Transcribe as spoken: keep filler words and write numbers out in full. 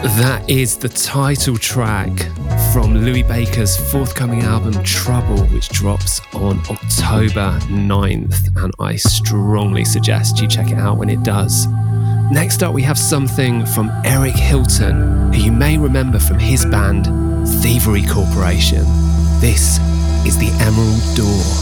That is the title track from Louis Baker's forthcoming album Trouble, which drops on October ninth, and I strongly suggest you check it out when it does. Next up, we have something from Eric Hilton, who you may remember from his band Thievery Corporation. This is The Emerald Door.